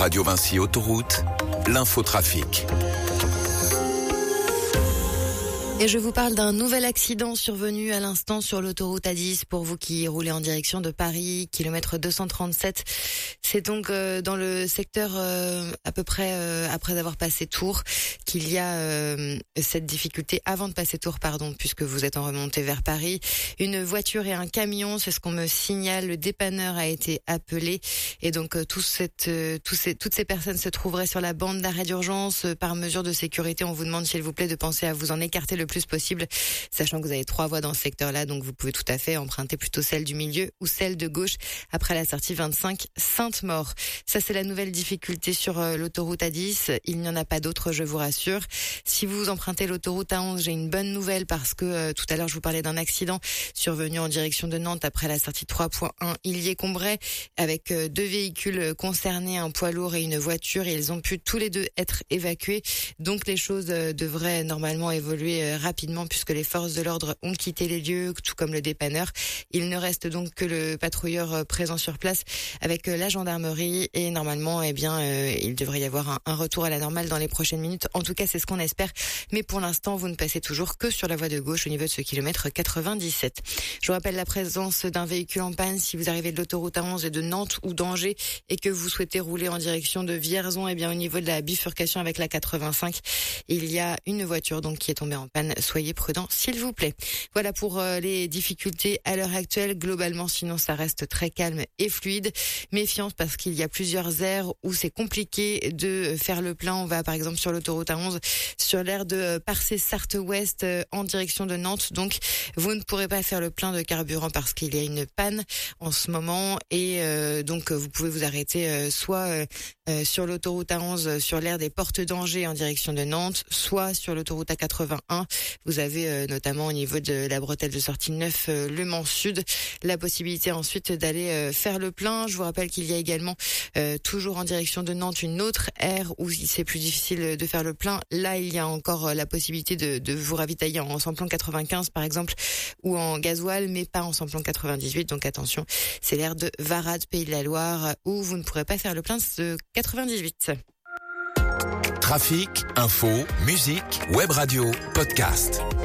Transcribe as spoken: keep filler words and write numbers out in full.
Radio Vinci Autoroute, l'infotrafic. Et je vous parle d'un nouvel accident survenu à l'instant sur l'autoroute A dix pour vous qui roulez en direction de Paris, kilomètre deux cent trente-sept. C'est donc euh, dans le secteur euh, à peu près euh, après avoir passé Tours qu'il y a euh, cette difficulté avant de passer Tours, pardon, puisque vous êtes en remontée vers Paris. Une voiture et un camion, c'est ce qu'on me signale. Le dépanneur a été appelé et donc euh, tout cette, euh, tous ces, toutes ces personnes se trouveraient sur la bande d'arrêt d'urgence. Par mesure de sécurité, on vous demande s'il vous plaît de penser à vous en écarter le plus possible, sachant que vous avez trois voies dans ce secteur-là, donc vous pouvez tout à fait emprunter plutôt celle du milieu ou celle de gauche après la sortie vingt-cinq Sainte-Maure. Ça, c'est la nouvelle difficulté sur euh, l'autoroute A dix. Il n'y en a pas d'autre, je vous rassure. Si vous empruntez l'autoroute A onze, j'ai une bonne nouvelle parce que euh, tout à l'heure, je vous parlais d'un accident survenu en direction de Nantes après la sortie trois point un Illier-Combray avec euh, deux véhicules concernés, un poids lourd et une voiture, et ils ont pu tous les deux être évacués. Donc les choses euh, devraient normalement évoluer euh, rapidement puisque les forces de l'ordre ont quitté les lieux, tout comme le dépanneur. Il ne reste donc que le patrouilleur euh, présent sur place avec euh, la gendarmerie et normalement, eh bien, euh, il devrait y avoir un, un retour à la normale dans les prochaines minutes. En tout cas, c'est ce qu'on espère. Mais pour l'instant, vous ne passez toujours que sur la voie de gauche au niveau de ce kilomètre quatre-vingt-dix-sept. Je vous rappelle la présence d'un véhicule en panne si vous arrivez de l'autoroute A onze et de Nantes ou d'Angers et que vous souhaitez rouler en direction de Vierzon, eh bien, au niveau de la bifurcation avec la quatre-vingt-cinq, il y a une voiture donc qui est tombée en panne. Soyez prudents, s'il vous plaît. Voilà pour euh, les difficultés à l'heure actuelle. Globalement, sinon, ça reste très calme et fluide. Méfiance parce qu'il y a plusieurs aires où c'est compliqué de faire le plein. On va par exemple sur l'autoroute A onze, sur l'aire de Parcé-Sarthe-Ouest euh, en direction de Nantes. Donc, vous ne pourrez pas faire le plein de carburant parce qu'il y a une panne en ce moment. Et euh, donc, vous pouvez vous arrêter euh, soit euh, euh, sur l'autoroute A onze, sur l'aire des Portes d'Angers en direction de Nantes, soit sur l'autoroute A quatre-vingt-un. Vous avez euh, notamment au niveau de la bretelle de sortie neuf, euh, Le Mans Sud, la possibilité ensuite d'aller euh, faire le plein. Je vous rappelle qu'il y a également euh, toujours en direction de Nantes une autre aire où c'est plus difficile de faire le plein. Là, il y a encore euh, la possibilité de, de vous ravitailler en samplon quatre-vingt-quinze par exemple ou en gasoil, mais pas en samplon quatre-vingt-dix-huit. Donc attention, c'est l'aire de Varade, Pays de la Loire, où vous ne pourrez pas faire le plein de quatre-vingt-dix-huit. Trafic, info, musique, web radio, podcast.